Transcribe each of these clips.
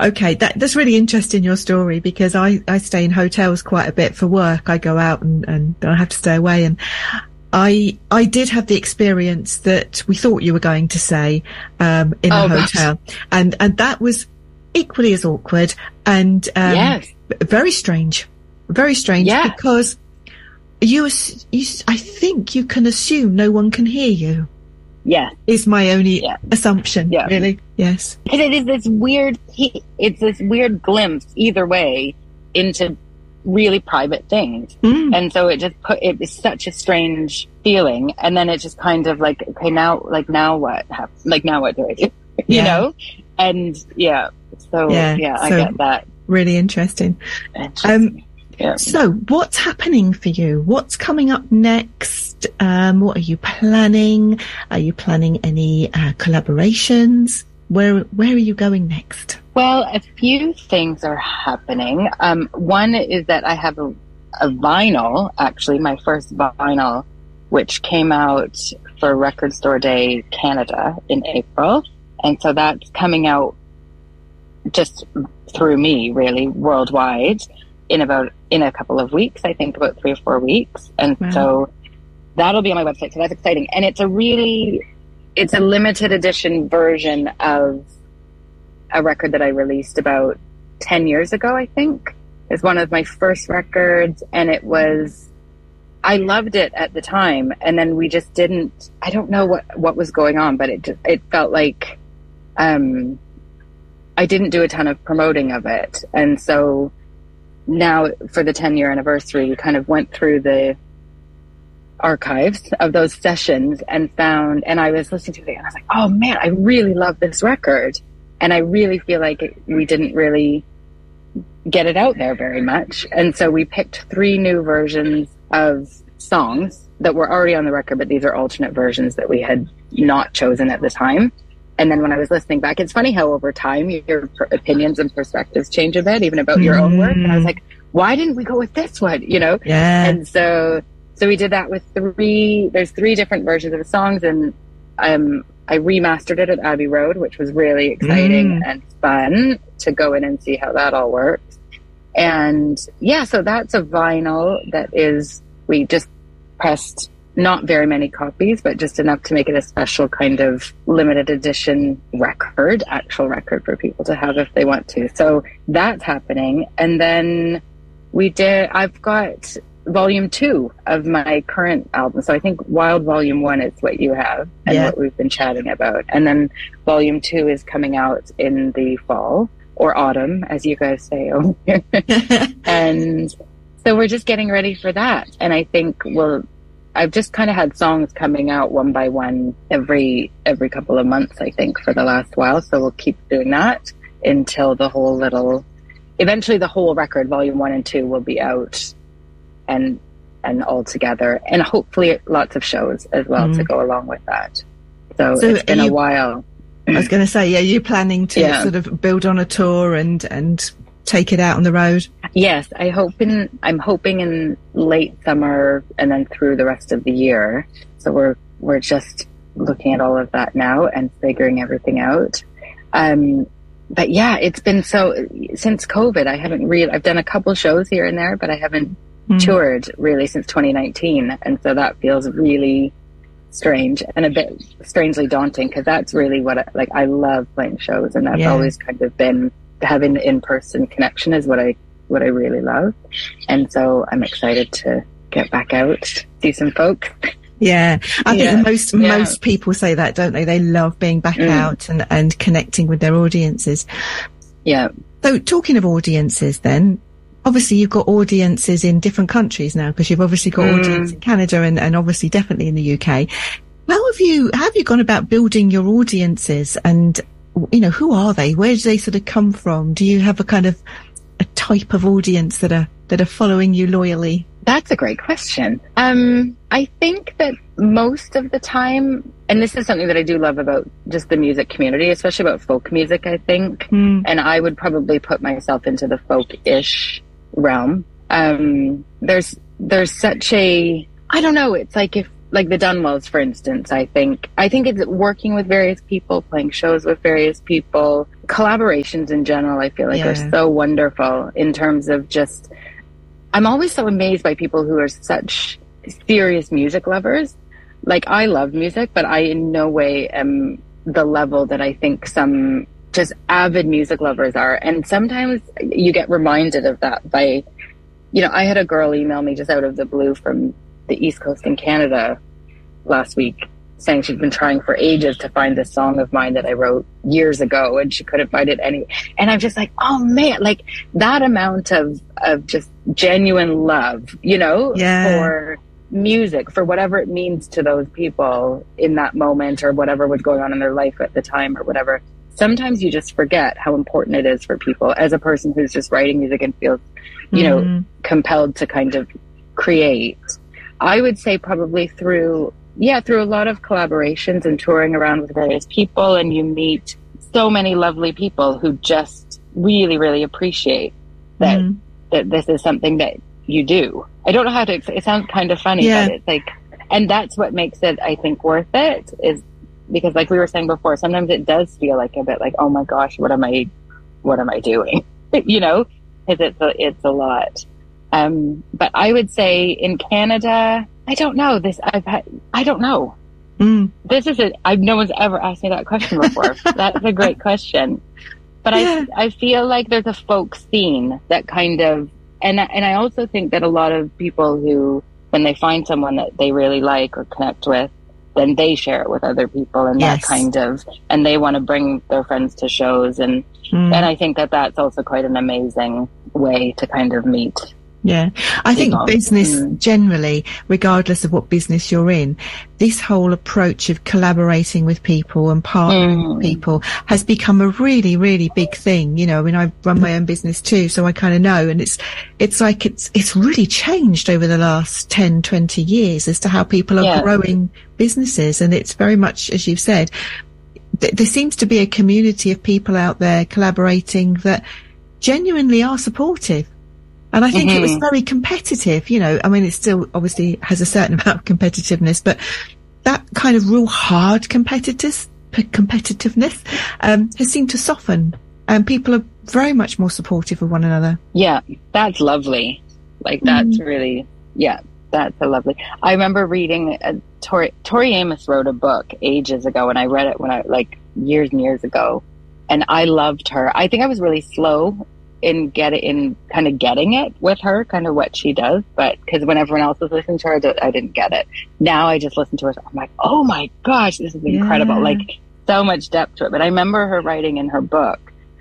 Okay, that's really interesting, your story, because I stay in hotels quite a bit for work. I go out and I have to stay away, and I did have the experience that we thought you were going to say in a hotel, and that was equally as awkward and yes. very strange, because I think you can assume no one can hear you. Yeah, is my only assumption. Yeah. Really, yes. Because it is this weird. It's this weird glimpse either way into really private things, and so it is such a strange feeling. And then it's just kind of like, okay, now what? Now what do I do? You know? And so I get that. Really interesting. Yeah. So what's happening for you? What's coming up next? What are you planning? Are you planning any collaborations? Where are you going next? Well, a few things are happening. One is that I have a vinyl, actually, my first vinyl, which came out for Record Store Day Canada in April. And so that's coming out just through me, really, worldwide. In a couple of weeks, I think about 3 or 4 weeks. And so that'll be on my website. So that's exciting. And it's a limited edition version of a record that I released about 10 years ago, I think. It's one of my first records. And I loved it at the time. And then we just didn't, I don't know what was going on, but it felt like, I didn't do a ton of promoting of it. And so now for the 10-year anniversary, we kind of went through the archives of those sessions and I was listening to it and I was like, oh man, I really love this record. And I really feel like we didn't really get it out there very much. And so we picked 3 new versions of songs that were already on the record, but these are alternate versions that we had not chosen at the time. And then when I was listening back, it's funny how over time your opinions and perspectives change a bit, even about your own work. And I was like, why didn't we go with this one? You know? Yeah. And so we did that with there's 3 different versions of the songs. And I remastered it at Abbey Road, which was really exciting and fun to go in and see how that all works. And so that's a vinyl we just pressed not very many copies, but just enough to make it a special kind of limited edition actual record for people to have if they want to. So that's happening. And then I've got volume 2 of my current album. So I think Wild Volume 1 is what you have and what we've been chatting about. And then volume 2 is coming out in the fall or autumn, as you guys say over here. And so we're just getting ready for that. And I think I've just kind of had songs coming out one by one every couple of months, I think, for the last while. So we'll keep doing that until eventually the whole record, volume 1 and 2, will be out and all together. And hopefully lots of shows as well to go along with that. So it's been a while. I was going to say, are you planning to sort of build on a tour and take it out on the road? Yes, I'm hoping in late summer and then through the rest of the year. So we're just looking at all of that now and figuring everything out. But yeah, it's been since COVID, I've done a couple shows here and there, but I haven't toured really since 2019. And so that feels really strange and a bit strangely daunting, because that's really what I love playing shows, and that's always kind of been having the in-person connection is what I really love. And so I'm excited to get back out, see some folks. Yeah, I think most people say that, don't they? They love being back out and connecting with their audiences. Yeah. So talking of audiences then, obviously you've got audiences in different countries now, because you've obviously got audience in Canada and obviously definitely in the UK. How have you gone about building your audiences, and, you know, who are they? Where do they sort of come from? Do you have a kind of a type of audience that are following you loyally? That's a great question. I think that most of the time, and this is something that I do love about just the music community, especially about folk music, I think, and I would probably put myself into the folk-ish realm. There's such a, I don't know, it's like like the Dunwells, for instance, I think it's working with various people, playing shows with various people, collaborations in general, I feel like, are so wonderful in terms of just, I'm always so amazed by people who are such serious music lovers. Like, I love music, but I in no way am the level that I think some just avid music lovers are. And sometimes you get reminded of that by, you know, I had a girl email me just out of the blue from the East Coast in Canada last week, saying she'd been trying for ages to find this song of mine that I wrote years ago, and she couldn't find it any. And I'm just like, oh man, like that amount of just genuine love, you know, for music, for whatever it means to those people in that moment, or whatever was going on in their life at the time, or whatever. Sometimes you just forget how important it is for people. As a person who's just writing music and feels, you know, compelled to kind of create, I would say probably through a lot of collaborations and touring around with various people, and you meet so many lovely people who just really, really appreciate that that this is something that you do. I don't know how to, it sounds kind of funny, but it's like, and that's what makes it, I think, worth it, is because, like we were saying before, sometimes it does feel like a bit like, oh my gosh, what am I doing? You know, because it's a lot. But I would say in Canada, I don't know this. I don't know. This is no one's ever asked me that question before. That's a great question. But I feel like there's a folk scene that kind of, and I also think that a lot of people who, when they find someone that they really like or connect with, then they share it with other people, and that kind of, and they want to bring their friends to shows, and I think that that's also quite an amazing way to kind of meet. Yeah, I think business generally, regardless of what business you're in, this whole approach of collaborating with people and partnering with people has become a really, really big thing. You know, I mean, I run my own business too, so I kind of know, and it's like it's really changed over the last 10, 20 years as to how people are growing businesses. And it's very much, as you've said, there seems to be a community of people out there collaborating that genuinely are supportive. And I think it was very competitive, you know, I mean, it still obviously has a certain amount of competitiveness, but that kind of real hard competitiveness has seemed to soften, and people are very much more supportive of one another. Yeah, that's lovely. Like, that's really, that's a lovely. I remember reading, Tori Amos wrote a book ages ago, and I read it when years and years ago, and I loved her. I think I was really slow in kind of getting it with her, kind of what she does, but because when everyone else was listening to her, I didn't get it. Now I just listen to her, I'm like, oh my gosh, this is incredible. Like, so much depth to it. But I remember her writing in her book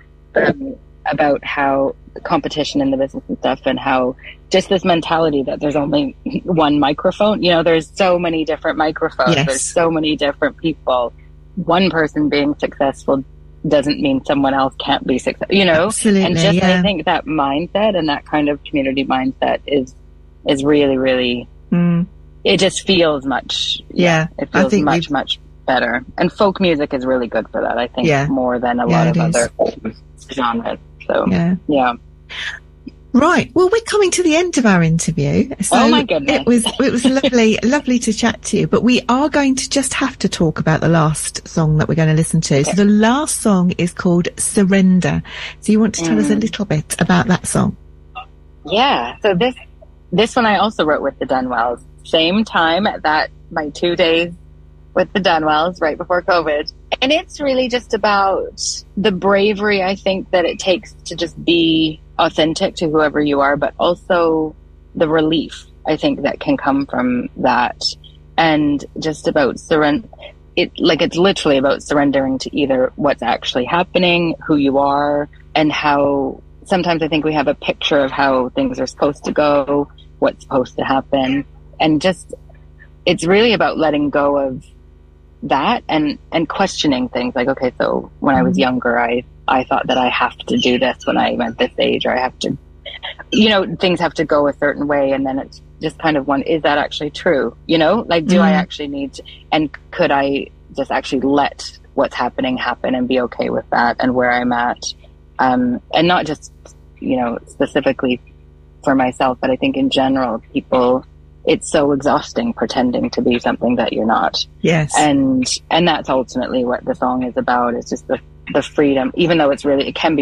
about how the competition in the business and stuff, and how just this mentality that there's only one microphone, you know, there's so many different microphones, there's so many different people. One person being successful doesn't mean someone else can't be successful, you know? Absolutely, and just, I think that mindset and that kind of community mindset is really, really, it just feels much, it feels much better. And folk music is really good for that, I think, more than a lot of other genres. So, yeah. Right. Well, we're coming to the end of our interview. So oh my goodness. It was lovely to chat to you, but we are going to just have to talk about the last song that we're going to listen to. Okay. So the last song is called Surrender. So you want to tell us a little bit about that song? Yeah. So this one I also wrote with the Dunwells. Same time at my 2 days with the Dunwells right before COVID. And it's really just about the bravery, I think, that it takes to just be authentic to whoever you are, but also the relief, I think, that can come from that. And just about surrender. It's literally about surrendering to either what's actually happening, who you are, and how sometimes I think we have a picture of how things are supposed to go, what's supposed to happen. And just, it's really about letting go of that and questioning things like, okay, so when I was younger, I thought that I have to do this when I'm at this age, or I have to, you know, things have to go a certain way. And then it's just kind of is that actually true? You know, like, do I actually need to, and could I just actually let what's happening happen and be okay with that and where I'm at? And not just, you know, specifically for myself, but I think in general, people, it's so exhausting pretending to be something that you're not. Yes. And that's ultimately what the song is about. It's just the freedom, even though it can be